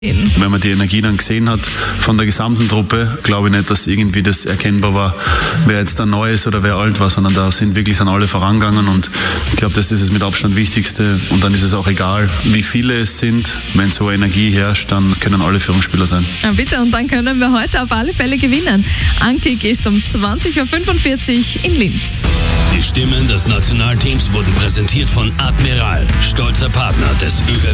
Wenn man die Energie dann gesehen hat von der gesamten Truppe, glaube ich nicht, dass irgendwie das erkennbar war, wer jetzt dann neu ist oder wer alt war, sondern da sind wirklich dann alle vorangegangen und ich glaube, das ist es mit Abstand Wichtigste und dann ist es auch egal, wie viele es sind. Wenn so Energie herrscht, dann können alle Führungsspieler sein. Ja, bitte, und dann können wir heute auf alle Fälle gewinnen. Ankick ist um 20.45 Uhr in Linz. Die Stimmen des Nationalteams wurden präsentiert von Admiral, stolzer Partner des ÖFB.